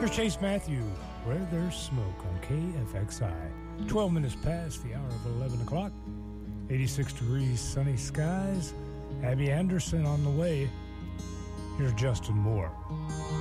Here's Chase Matthew, Where There's Smoke on KFXI. 12 minutes past the hour of 11 o'clock. 86 degrees, sunny skies. Abby Anderson on the way. Here's Justin Moore.